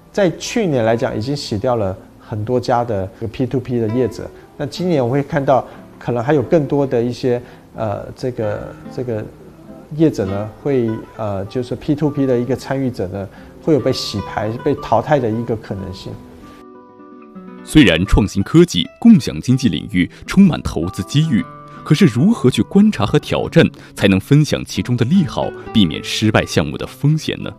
在去年来讲已经洗掉了很多家的P2P 的业者，那今年我会看到可能还有更多的一些这个业者呢会就是 P2P 的一个参与者呢会有被洗牌、被淘汰的一个可能性。 虽然创新科技、共享经济领域充满投资机遇，可是如何去观察和挑战，才能分享其中的利好，避免失败项目的风险呢？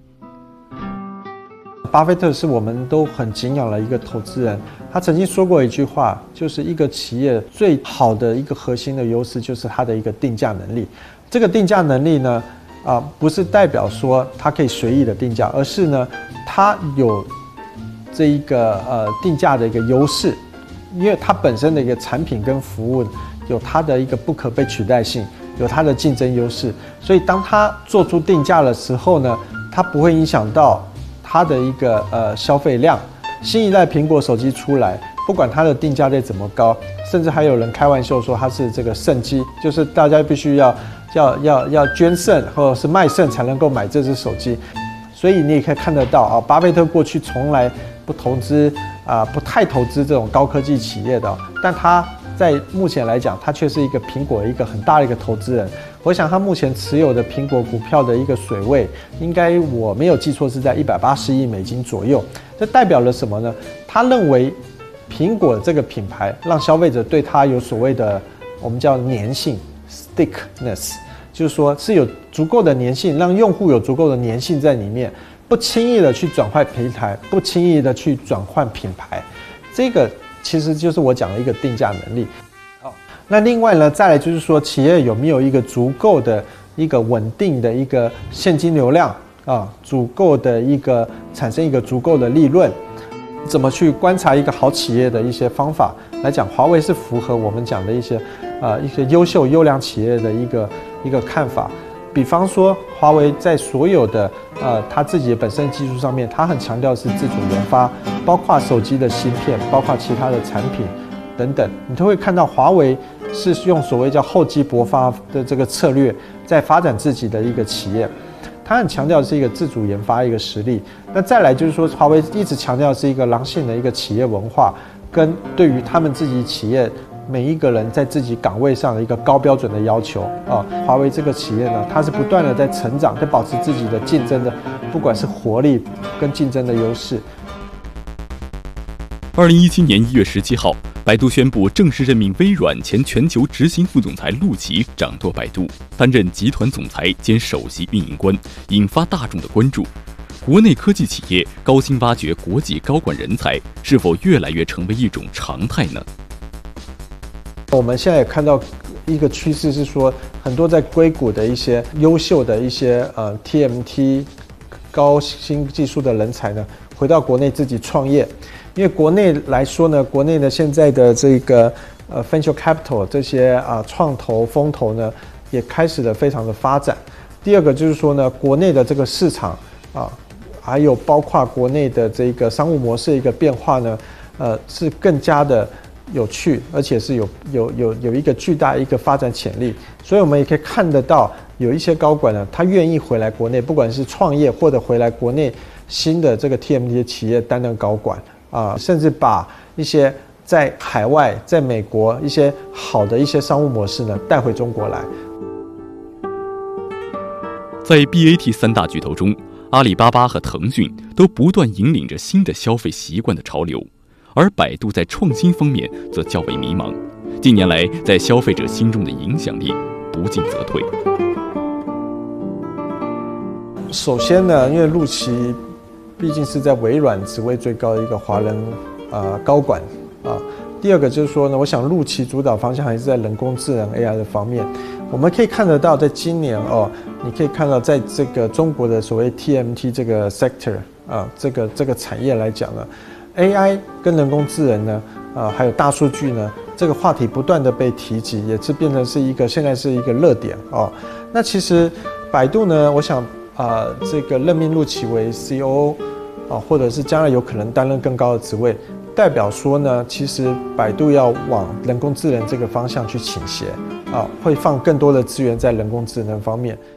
巴菲特是我们都很敬仰的一个投资人，他曾经说过一句话，就是一个企业最好的一个核心的优势就是它的一个定价能力。这个定价能力呢，不是代表说它可以随意的定价，而是呢，它有这一个定价的一个优势，因为它本身的一个产品跟服务有它的一个不可被取代性，有它的竞争优势，所以当它做出定价的时候呢，它不会影响到它的一个消费量。新一代苹果手机出来，不管它的定价再怎么高，甚至还有人开玩笑说它是这个肾机，就是大家必须要捐肾或者是卖肾才能够买这只手机。所以你也可以看得到巴菲特过去从来不投资不太投资这种高科技企业的，但他在目前来讲，他却是一个苹果一个很大的一个投资人。我想他目前持有的苹果股票的一个水位，应该我没有记错是在180亿美金左右。这代表了什么呢？他认为苹果这个品牌让消费者对它有所谓的我们叫粘性 （stickiness）， 就是说是有足够的粘性，让用户有足够的粘性在里面，不轻易的去转换平台，不轻易的去转换品牌。这个其实就是我讲的一个定价能力。那另外呢，再来就是说，企业有没有一个足够的一个稳定的一个现金流量足够的一个产生一个足够的利润。怎么去观察一个好企业的一些方法来讲，华为是符合我们讲的一些优秀优良企业的一个看法。比方说，华为在所有的它自己的本身技术上面，它很强调是自主研发，包括手机的芯片，包括其他的产品等等，你都会看到华为是用所谓叫厚积薄发的这个策略，在发展自己的一个企业。它很强调的是一个自主研发一个实力。那再来就是说，华为一直强调的是一个狼性的一个企业文化，跟对于他们自己企业每一个人在自己岗位上的一个高标准的要求华为这个企业呢，它是不断的在成长，在保持自己的竞争的，不管是活力跟竞争的优势。 2017年1月17号，百度宣布正式任命微软前全球执行副总裁陆琪掌舵百度，担任集团总裁兼首席运营官，引发大众的关注。国内科技企业高薪挖掘国际高管人才，是否越来越成为一种常态呢？ 我们现在也看到一个趋势是说，很多在硅谷的一些优秀的一些TMT 高新技术的人才呢，回到国内自己创业。因为国内来说呢，国内呢现在的这个venture capital 这些创投风投呢，也开始了非常的发展。第二个就是说呢，国内的这个市场还有包括国内的这个商务模式的一个变化呢，是更加的有趣，而且是有一个巨大一个发展潜力。所以我们也可以看得到，有一些高管呢，他愿意回来国内，不管是创业或者回来国内新的这个 TMT 企业担任高管甚至把一些在海外、在美国一些好的一些商务模式呢带回中国来。 在 BAT 三大巨头中，阿里巴巴和腾讯都不断引领着新的消费习惯的潮流，而百度在创新方面则较为迷茫，近年来在消费者心中的影响力不进则退。 首先呢，因为陆琪毕竟是在微软职位最高的一个华人高管第二个就是说呢，我想陆琪主导方向还是在人工智能 AI 的方面。我们可以看得到，在今年你可以看到在这个中国的所谓 TMT 这个 sector 这个产业来讲呢， AI 跟人工智能呢还有大数据呢，这个话题不断的被提及，也是变成是一个现在是一个热点那其实百度呢，我想这个任命陆琪为 COO或者是将来有可能担任更高的职位，代表说呢，其实百度要往人工智能这个方向去倾斜会放更多的资源在人工智能方面。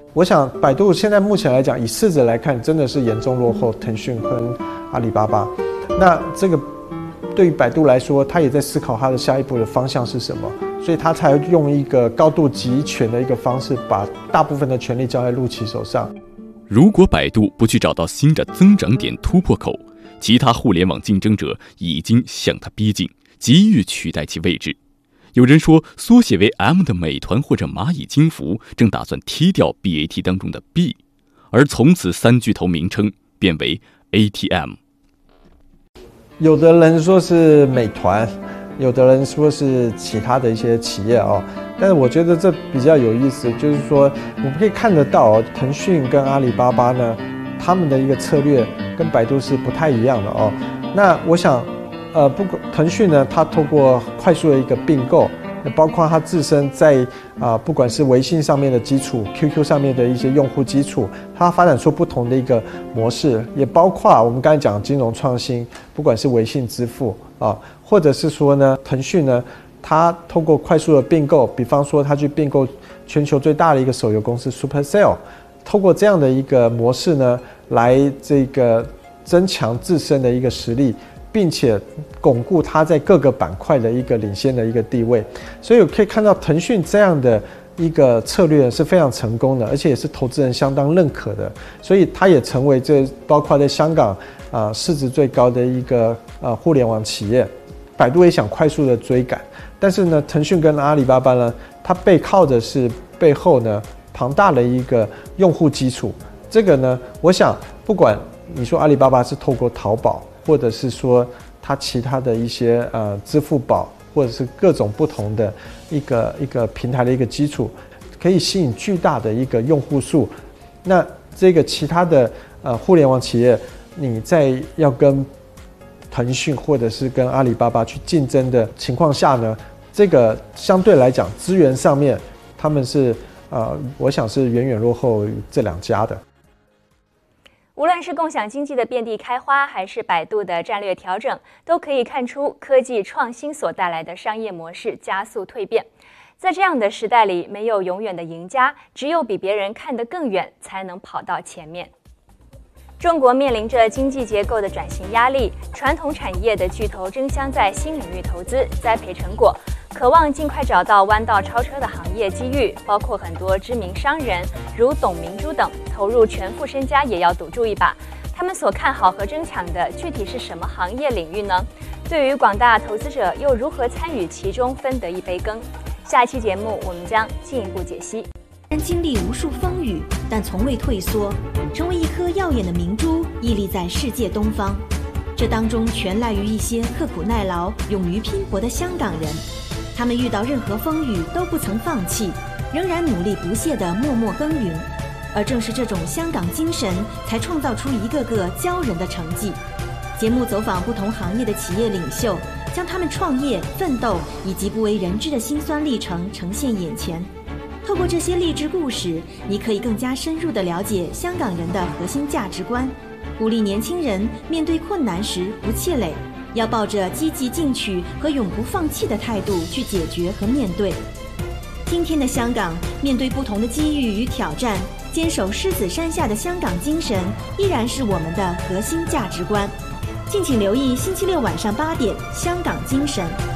我想百度现在目前来讲，以市值来看，真的是严重落后腾讯跟阿里巴巴。那这个对于百度来说，他也在思考他的下一步的方向是什么，所以他才用一个高度集权的一个方式，把大部分的权力交在陆琪手上。 如果百度不去找到新的增长点突破口，其他互联网竞争者已经向它逼近，急于取代其位置。有人说，缩写为 M 的美团或者蚂蚁金服正打算踢掉 BAT 当中的 B， 而从此3巨头名称变为 ATM。 有的人说是美团，有的人说是其他的一些企业哦，但是我觉得这比较有意思，就是说我们可以看得到哦，腾讯跟阿里巴巴呢，他们的一个策略跟百度是不太一样的哦。那我想不过腾讯呢，它透过快速的一个并购，包括它自身在不管是微信上面的基础 ，QQ 上面的一些用户基础，它发展出不同的一个模式，也包括我们刚才讲金融创新，不管是微信支付或者是说呢，腾讯呢，它透过快速的并购，比方说它去并购全球最大的一个手游公司 Supercell， 透过这样的一个模式呢，来这个增强自身的一个实力。并且巩固它在各个板块的一个领先的一个地位，所以我可以看到腾讯这样的一个策略是非常成功的，而且也是投资人相当认可的，所以它也成为包括在香港市值最高的一个互联网企业。百度也想快速的追赶，但是呢，腾讯跟阿里巴巴呢，它背靠的是背后呢庞大的一个用户基础。这个呢，我想不管你说阿里巴巴是透过淘宝，或者是说它其他的一些支付宝，或者是各种不同的一个平台的一个基础，可以吸引巨大的一个用户数。那这个其他的互联网企业，你在要跟腾讯或者是跟阿里巴巴去竞争的情况下呢，这个相对来讲资源上面，他们是我想是远远落后于这2家的。 无论是共享经济的遍地开花，还是百度的战略调整，都可以看出科技创新所带来的商业模式加速蜕变。在这样的时代里，没有永远的赢家，只有比别人看得更远，才能跑到前面。中国面临着经济结构的转型压力，传统产业的巨头争相在新领域投资，栽培成果，渴望尽快找到弯道超车的行业机遇，包括很多知名商人如董明珠等，投入全副身家也要赌注一把。他们所看好和争抢的具体是什么行业领域呢？对于广大投资者又如何参与其中分得一杯羹？下一期节目我们将进一步解析。 经历无数风雨，但从未退缩，成为一颗耀眼的明珠，屹立在世界东方。这当中全赖于一些刻苦耐劳、勇于拼搏的香港人。他们遇到任何风雨都不曾放弃，仍然努力不懈地默默耕耘。而正是这种香港精神，才创造出一个个骄人的成绩。节目走访不同行业的企业领袖，将他们创业、奋斗以及不为人知的辛酸历程呈现眼前。透过这些励志故事，你可以更加深入地了解香港人的核心价值观，鼓励年轻人面对困难时不气馁，要抱着积极进取和永不放弃的态度去解决和面对。今天的香港，面对不同的机遇与挑战，坚守狮子山下的香港精神依然是我们的核心价值观。敬请留意星期六晚上8点《香港精神》。